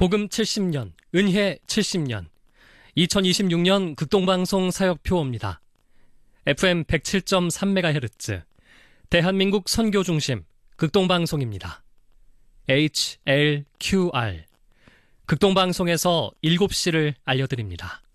복음 70년, 은혜 70년, 2026년 극동방송 사역표입니다. FM 107.3MHz, 대한민국 선교중심 극동방송입니다. HLQR, 극동방송에서 7시를 알려드립니다.